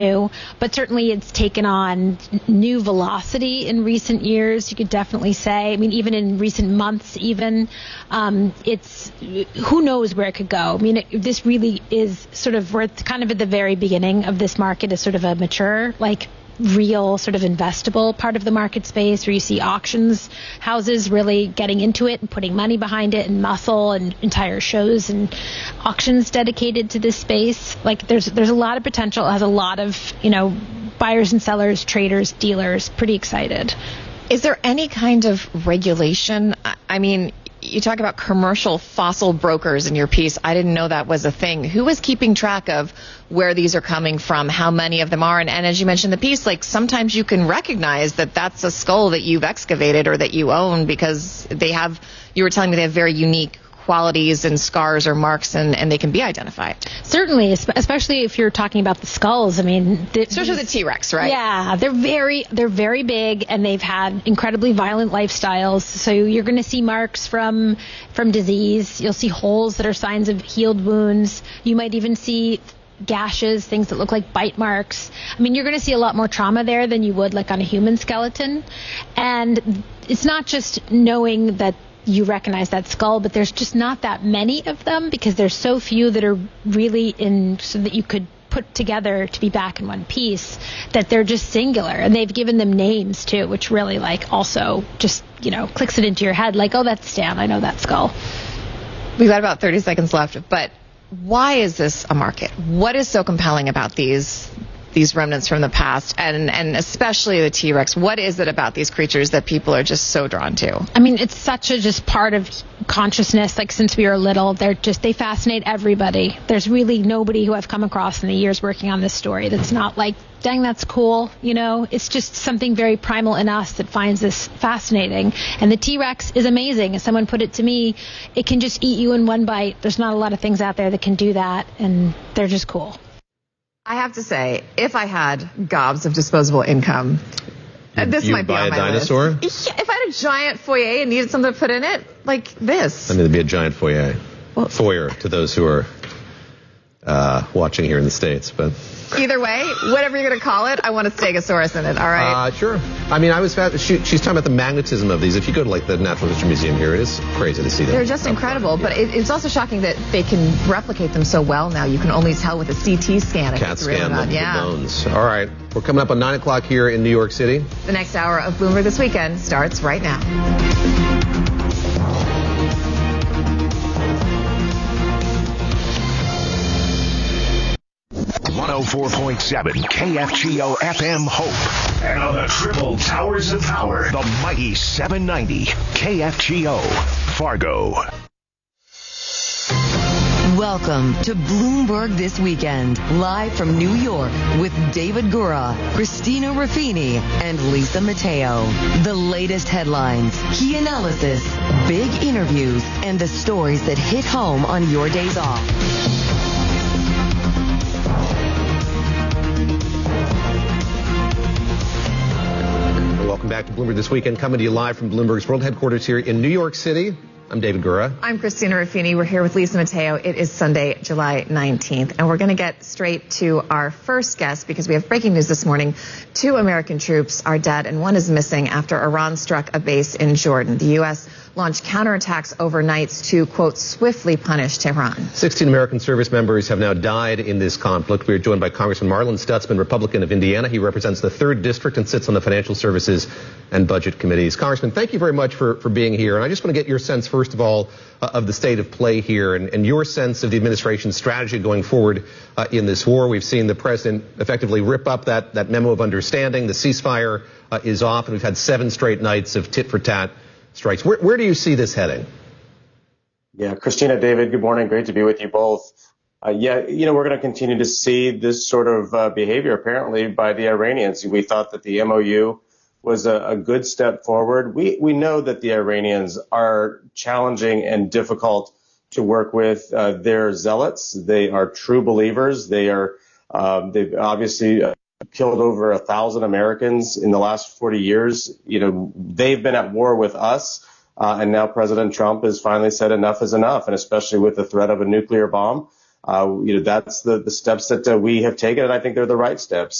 new, but certainly it's taken on new velocity in recent years, you could definitely say. I mean, even in recent months, it's who knows where it could go. I mean, this really is sort of, we're kind of at the very beginning of this market as sort of a mature, like real sort of investable part of the market space where you see auctions houses really getting into it and putting money behind it and muscle and entire shows and auctions dedicated to this space. Like there's a lot of potential. It has a lot of, buyers and sellers, traders, dealers, pretty excited. Is there any kind of regulation? I mean, you talk about commercial fossil brokers in your piece. I didn't know that was a thing. Who is keeping track of where these are coming from, how many of them are? And as you mentioned in the piece, like sometimes you can recognize that that's a skull that you've excavated or that you own because you were telling me they have very unique qualities and scars or marks, and they can be identified. Certainly, especially if you're talking about the skulls. I mean, especially the T-Rex, right? Yeah, they're very big, and they've had incredibly violent lifestyles. So you're going to see marks from disease. You'll see holes that are signs of healed wounds. You might even see gashes, things that look like bite marks. I mean, you're going to see a lot more trauma there than you would like on a human skeleton. And it's not just knowing that you recognize that skull, but there's just not that many of them because there's so few that are really in so that you could put together to be back in one piece, that they're just singular. And they've given them names too, which really like also just, clicks it into your head like, oh, that's Stan. I know that skull. We've got about 30 seconds left, but why is this a market? What is so compelling about these remnants from the past, and especially the T-Rex? What is it about these creatures that people are just so drawn to? I mean, it's such a just part of consciousness. Like since we were little, they fascinate everybody. There's really nobody who I've come across in the years working on this story that's not like, dang, that's cool. It's just something very primal in us that finds this fascinating. And the T-Rex is amazing. As someone put it to me, it can just eat you in one bite. There's not a lot of things out there that can do that, and they're just cool. I have to say, if I had gobs of disposable income, this might be on my dinosaur? list. If I had a giant foyer and needed something to put in it, like this. I mean, there'd be a giant foyer. Well, foyer to those who are watching here in the States, but either way, whatever you're going to call it, I want a Stegosaurus in it, all right? Sure. I mean, she's talking about the magnetism of these. If you go to, the Natural History Museum here, it is crazy to see them. They're just incredible, but it's also shocking that they can replicate them so well now. You can only tell with a CT scan. CAT scan the bones. All right. We're coming up on 9 o'clock here in New York City. The next hour of Bloomberg This Weekend starts right now. 104.7 KFGO FM Hope. And on the triple towers of power, the mighty 790 KFGO Fargo. Welcome to Bloomberg This Weekend, live from New York with David Gura, Christina Ruffini, and Lisa Mateo. The latest headlines, key analysis, big interviews, and the stories that hit home on your days off. Welcome back to Bloomberg This Weekend, coming to you live from Bloomberg's world headquarters here in New York City. I'm David Gura. I'm Christina Ruffini. We're here with Lisa Mateo. It is Sunday, July 19th, and we're going to get straight to our first guest because we have breaking news this morning. 2 American troops are dead and 1 is missing after Iran struck a base in Jordan. The U.S. launched counterattacks overnight to, quote, swiftly punish Tehran. 16 American service members have now died in this conflict. We are joined by Congressman Marlin Stutzman, Republican of Indiana. He represents the 3rd District and sits on the Financial Services and Budget Committees. Congressman, thank you very much for being here. And I just want to get your sense, first of all, of the state of play here and your sense of the administration's strategy going forward in this war. We've seen the president effectively rip up that memo of understanding. The ceasefire is off, and we've had 7 straight nights of tit-for-tat strikes. Where do you see this heading? Yeah, Christina, David, good morning. Great to be with you both. We're going to continue to see this sort of behavior, apparently, by the Iranians. We thought that the MOU was a good step forward. We know that the Iranians are challenging and difficult to work with. They're zealots. They are true believers. They've obviously killed over 1,000 Americans in the last 40 years. They've been at war with us. And now President Trump has finally said enough is enough, and especially with the threat of a nuclear bomb. That's the steps that we have taken, and I think they're the right steps.